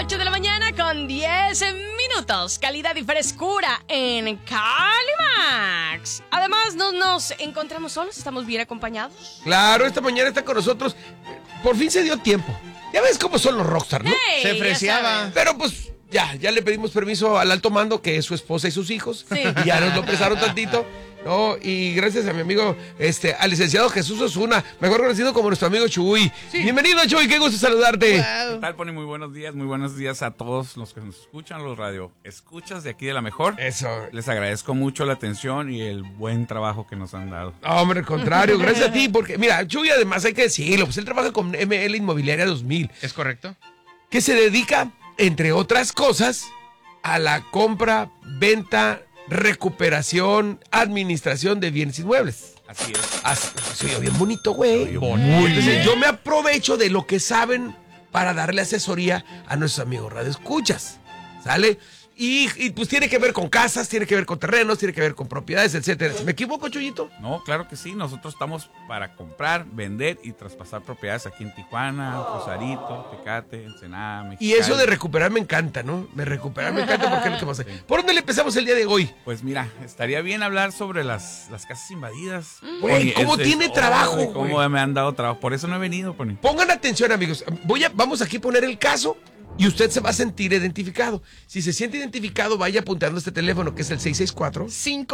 8 de la mañana con 10 minutos. Calidad y frescura en Calimax. Además, no nos encontramos solos, estamos bien acompañados. Claro, esta mañana está con nosotros. Por fin se dio tiempo. Ya ves cómo son los rockstar, ¿no? Hey, se freciaba. Pero pues ya le pedimos permiso al alto mando, que es su esposa y sus hijos. Sí. Y ya nos lo prestaron tantito. No, y gracias a mi amigo, al licenciado Jesús Osuna, mejor conocido como nuestro amigo Chuy. Sí. Bienvenido, Chuy, qué gusto saludarte. Wow. ¿Qué tal, Pony? Muy buenos días a todos los que nos escuchan, los radio escuchas de aquí de La Mejor. Eso. Les agradezco mucho la atención y el buen trabajo que nos han dado. Hombre, al contrario, gracias a ti, porque mira, Chuy además hay que decirlo, pues él trabaja con ML Inmobiliaria 2000. ¿Es correcto? Que se dedica, entre otras cosas, a la compra, venta, recuperación, administración de bienes inmuebles. Así es. Se oye bien bonito, güey. Muy Entonces bien. yo me aprovecho de lo que saben para darle asesoría a nuestros amigos radioescuchas. ¿Sale? Y pues tiene que ver con casas, tiene que ver con terrenos, tiene que ver con propiedades, etcétera. ¿Me equivoco, Chuyito? No, claro que sí. Nosotros estamos para comprar, vender y traspasar propiedades aquí en Tijuana, Rosarito, Tecate, Ensenada, Mexicali. Y eso de recuperar me encanta, ¿no? Recuperar me encanta porque es lo que pasa. ¿Por dónde le empezamos el día de hoy? Pues mira, estaría bien hablar sobre las casas invadidas. Güey, ¿cómo tiene trabajo, güey? ¿Cómo me han dado trabajo? Por eso no he venido, Pony. Pongan atención, amigos. Vamos aquí a poner el caso y usted se va a sentir identificado. Si se siente identificado, vaya apuntando este teléfono que es el 664.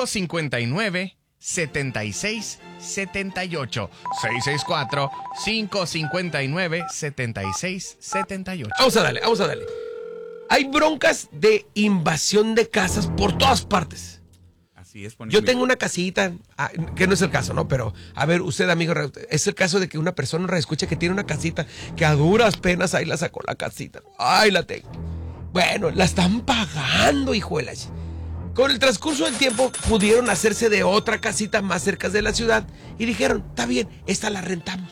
559-7678. 664-559-7678. Vamos a darle. Hay broncas de invasión de casas por todas partes. Así es, Pony. Yo tengo una casita, que no es el caso, ¿no? Pero, a ver, usted, amigo, es el caso de que una persona escucha que tiene una casita, que a duras penas ahí la sacó la casita. Ay, la tengo. Bueno, la están pagando, hijuelas. Con el transcurso del tiempo pudieron hacerse de otra casita más cerca de la ciudad y dijeron, está bien, esta la rentamos.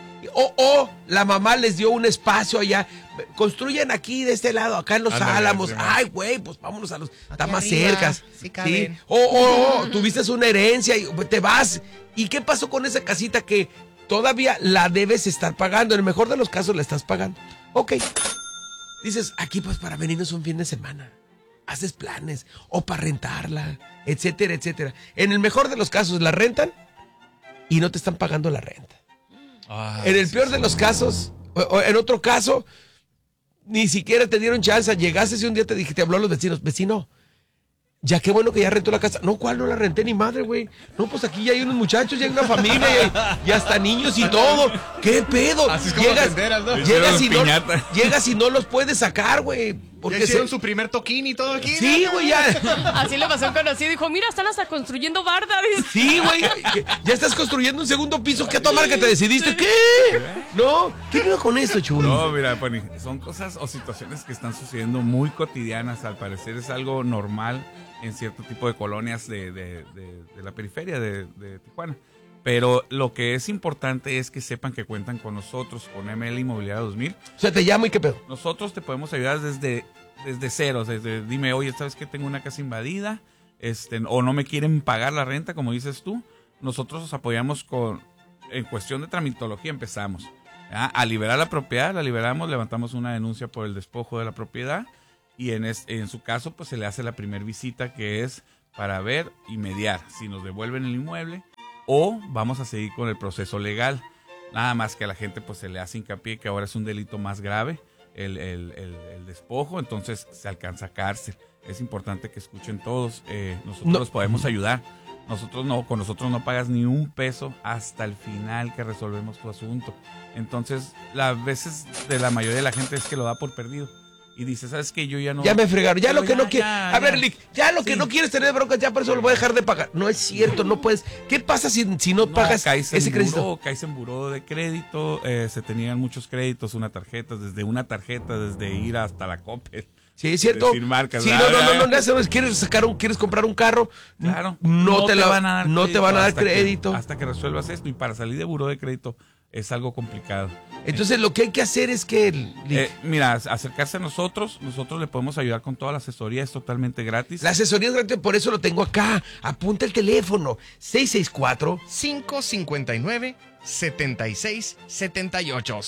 O la mamá les dio un espacio allá, construyan aquí de este lado, acá en Los Álamos. Ay, güey, pues vámonos a los, está más cerca. Sí, caben. O tuviste una herencia y te vas. ¿Y qué pasó con esa casita que todavía la debes estar pagando? En el mejor de los casos la estás pagando. Ok. Dices, aquí pues para venirnos un fin de semana. Haces planes, o para rentarla, etcétera, etcétera. En el mejor de los casos la rentan y no te están pagando la renta. En el peor de los casos, o en otro caso, ni siquiera te dieron chance. Llegaste y un día te habló a los vecinos. Vecino, ya qué bueno que ya rentó la casa. No, ¿cuál? No la renté ni madre, güey. No, pues aquí ya hay unos muchachos, ya hay una familia, y hasta niños y todo. ¿Qué pedo? Así es como te enteras, ¿no? Llegas y no los puedes sacar, güey. Ya hicieron su primer toquín y todo aquí. Sí, güey, ya. Así le pasó a un conocido. Dijo, mira, están hasta construyendo barda. Sí, güey. Ya estás construyendo un segundo piso. ¿Qué a tomar que te decidiste? ¿Qué? No. ¿Qué pedo con eso, Chuy? No, mira, Pony, son cosas o situaciones que están sucediendo muy cotidianas. Al parecer es algo normal en cierto tipo de colonias de la periferia de Tijuana. Pero lo que es importante es que sepan que cuentan con nosotros, con ML Inmobiliaria 2000. O sea, te llamo y qué pedo. Nosotros te podemos ayudar desde cero. Dime, oye, ¿sabes que tengo una casa invadida? O no me quieren pagar la renta, como dices tú. Nosotros os apoyamos en cuestión de tramitología, empezamos a liberar la propiedad, la liberamos, levantamos una denuncia por el despojo de la propiedad y en su caso pues se le hace la primera visita, que es para ver y mediar si nos devuelven el inmueble o vamos a seguir con el proceso legal. Nada más que a la gente pues se le hace hincapié que ahora es un delito más grave el despojo, entonces se alcanza cárcel. Es importante que escuchen todos, nosotros los podemos ayudar. Con nosotros no pagas ni un peso hasta el final que resolvemos tu asunto. Entonces, las veces de la mayoría de la gente es que lo da por perdido. Y dice, ¿sabes qué? Yo ya no... Ya me fregaron, ya lo que no quiero... A ver, Lick, ya lo que no quieres tener broncas, ya por eso lo voy a dejar de pagar. No es cierto, no puedes... ¿Qué pasa si no pagas ese crédito? Caes en buró de crédito, se tenían muchos créditos, desde una tarjeta, desde ir hasta la Coppel. Sí, es cierto. Sin marcas. Sí, no, quieres comprar un carro, claro, no te van a dar crédito. Hasta que resuelvas esto, y para salir de buró de crédito es algo complicado. Entonces lo que hay que hacer es que... mira, acercarse a nosotros le podemos ayudar con toda la asesoría, es totalmente gratis. La asesoría es gratis, por eso lo tengo acá. Apunta el teléfono, 664 559 7678.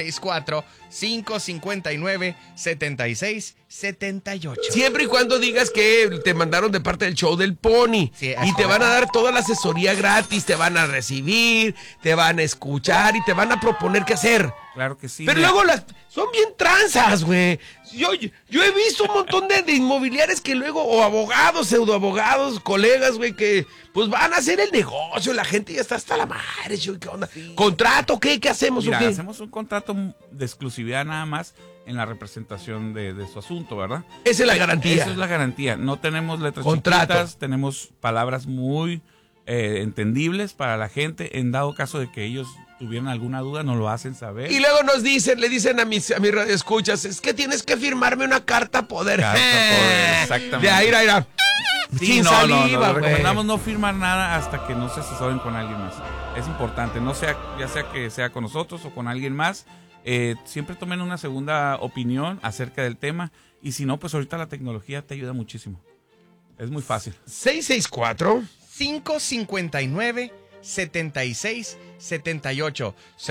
664-559-7678. Siempre y cuando digas que te mandaron de parte del show del Pony. Sí, y te van a dar toda la asesoría gratis, te van a recibir, te van a escuchar y te van a proponer qué hacer. Claro que sí. Pero mira, luego son bien tranzas, güey. Yo he visto un montón de inmobiliarias que luego, o abogados, pseudoabogados, colegas, güey, que pues van a hacer el negocio. La gente ya está hasta la madre, güey, ¿qué onda? ¿Contrato? ¿Qué hacemos? mira, ¿O qué? hacemos un contrato de exclusividad nada más en la representación de su asunto, ¿verdad? Esa es la garantía. Esa es la garantía. No tenemos letras Contrato. chiquitas, tenemos palabras muy entendibles para la gente. En dado caso de que ellos tuvieran alguna duda, nos lo hacen saber. Y luego le dicen a mis radioescuchas, es que tienes que firmarme una carta poder. Carta poder, exactamente. De ahí, Sí, sin no, saliva, no, güey. recomendamos no firmar nada hasta que no se asesoren con alguien más. Es importante, ya sea que sea con nosotros o con alguien más, siempre tomen una segunda opinión acerca del tema. Y si no, pues ahorita la tecnología te ayuda muchísimo. Es muy fácil. 664 559-7678.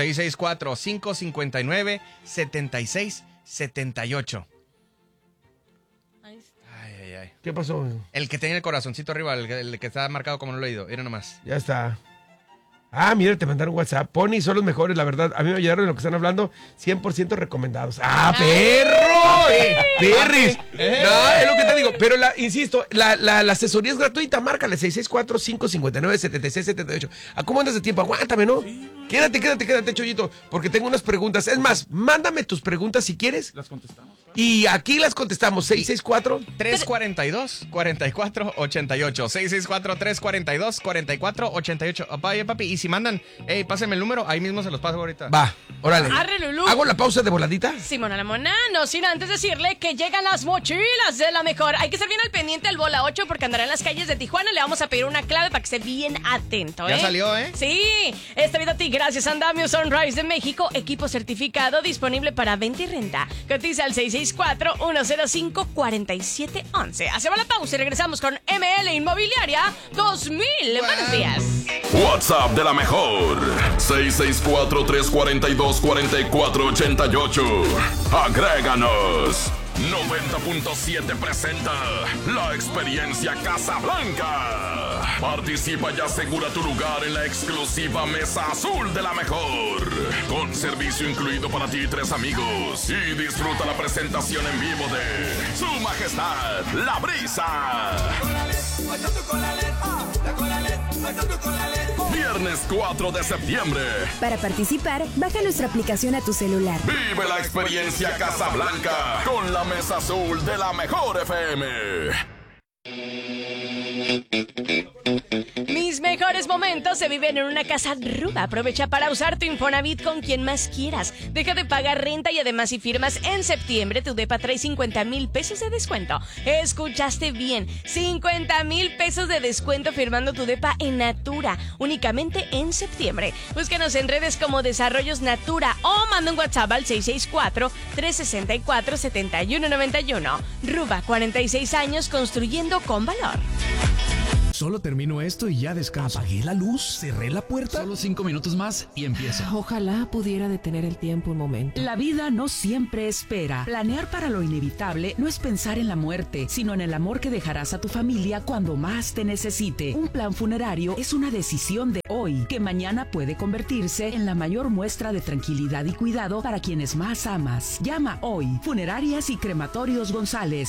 664-559-7678. Ay, ay, ay. ¿Qué pasó? El que tenía el corazoncito arriba, el que está marcado como no lo he oído. Era nomás. Ya está. Ah, mira, te mandaron WhatsApp. Pony son los mejores, la verdad. A mí me ayudaron en lo que están hablando. 100% recomendados. ¡Ah, perro! ¡Perris! No, es lo que te digo. Pero, insisto, la asesoría es gratuita. Márcale 664-559-7678. ¿A cómo andas de tiempo? Aguántame, ¿no? Quédate, Chollito. Porque tengo unas preguntas. Es más, mándame tus preguntas si quieres. Las contestamos. Y aquí las contestamos. 664 342-4488. 664-342-4488. Oye, papi, y si mandan, pásenme el número, ahí mismo se los paso ahorita. Va, órale. Arre, Lulú. ¿Hago la pausa de voladita? Simona la Mona, no sin antes decirle que llegan las mochilas de la mejor. Hay que estar bien al pendiente al Bola 8 porque andará en las calles de Tijuana. Le vamos a pedir una clave para que esté bien atento, Ya salió, ¿eh? Sí, este video a ti gracias a Andamio Sunrise de México. Equipo certificado disponible para venta y renta. Cotiza al 664-105-4711. Hacemos la pausa y regresamos con ML Inmobiliaria 2000. Buenos días. WhatsApp de la mejor 664-342-4488. Agréganos. 90.7 presenta la experiencia Casablanca. Participa y asegura tu lugar en la exclusiva Mesa Azul de la Mejor. Con servicio incluido para ti y 3 amigos. Y disfruta la presentación en vivo de Su Majestad, La Brisa. Viernes 4 de septiembre. Para participar, baja nuestra aplicación a tu celular. Vive la experiencia Casablanca con la Mesa Azul de la Mejor FM. Mis mejores momentos se viven en una casa ruda. Aprovecha para usar tu Infonavit con quien más quieras. Deja de pagar renta y además si firmas en septiembre, tu depa trae 50,000 pesos de descuento. Escuchaste bien, 50,000 pesos de descuento firmando tu depa en Natura, únicamente en septiembre. Búscanos en redes como Desarrollos Natura o manda un WhatsApp al 664-364-7191. Ruba, 46 años construyendo con valor. Solo termino esto y ya descanso. Apagué la luz, cerré la puerta. Solo 5 minutos más y empieza. Ojalá pudiera detener el tiempo un momento. La vida no siempre espera. Planear para lo inevitable no es pensar en la muerte, sino en el amor que dejarás a tu familia cuando más te necesite. Un plan funerario es una decisión de hoy, que mañana puede convertirse en la mayor muestra de tranquilidad y cuidado para quienes más amas. Llama hoy. Funerarias y Crematorios González,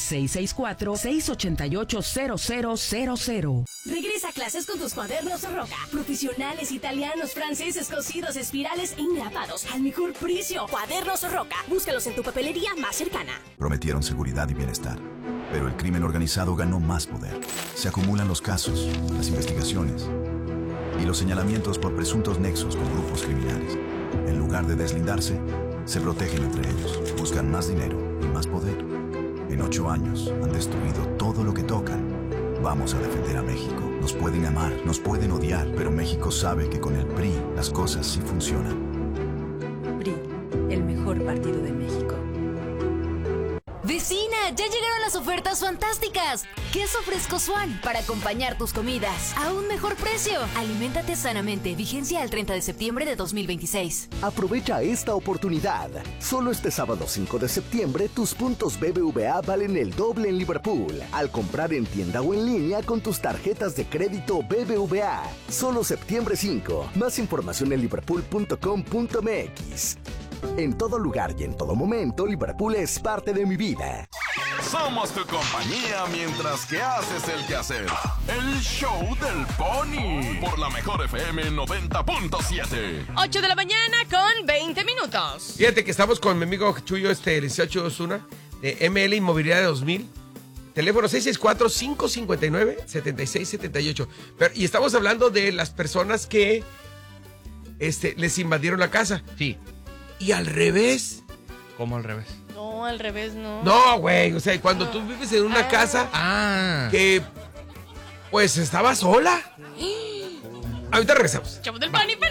664-688-0000. Regresa a clases con tus cuadernos Roca. Profesionales, italianos, franceses, cosidos, espirales e engrapados. Al mejor precio. Cuadernos Roca. Búscalos en tu papelería más cercana. Prometieron seguridad y bienestar, pero el crimen organizado ganó más poder. Se acumulan los casos, las investigaciones y los señalamientos por presuntos nexos con grupos criminales. En lugar de deslindarse, se protegen entre ellos. Buscan más dinero y más poder. En 8 años han destruido todo lo que tocan. Vamos a defender a México. Nos pueden amar, nos pueden odiar, pero México sabe que con el PRI las cosas sí funcionan. PRI, el mejor partido de México. Vecina, ya llegaron las ofertas fantásticas. Queso fresco Swan para acompañar tus comidas a un mejor precio. Aliméntate sanamente. Vigencia al 30 de septiembre de 2026. Aprovecha esta oportunidad. Solo este sábado 5 de septiembre tus puntos BBVA valen el doble en Liverpool al comprar en tienda o en línea con tus tarjetas de crédito BBVA. Solo septiembre 5. Más información en liverpool.com.mx. En todo lugar y en todo momento, Liverpool es parte de mi vida. Somos tu compañía mientras que haces el quehacer. El show del Pony. Por la mejor FM 90.7. 8 de la mañana con 20 minutos. Fíjate que estamos con mi amigo Chuyo, licenciado Chuyo Osuna, de ML Inmobiliaria 2000. Teléfono 664-559-7678. Y estamos hablando de las personas que les invadieron la casa. Sí. Y al revés. ¿Cómo al revés? No, al revés no. No, güey. O sea, cuando tú vives en una casa que pues estaba sola. Ahorita regresamos. Chavo del Pony.